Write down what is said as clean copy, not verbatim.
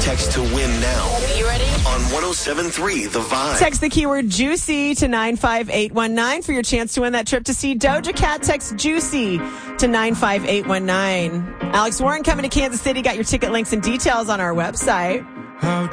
Text to win now. You ready? On 107.3 The Vibe. Text the keyword juicy to 95819 for your chance to win that trip to see Doja Cat. Text juicy to 95819. Alex Warren coming to Kansas City. Got your ticket links and details on our website.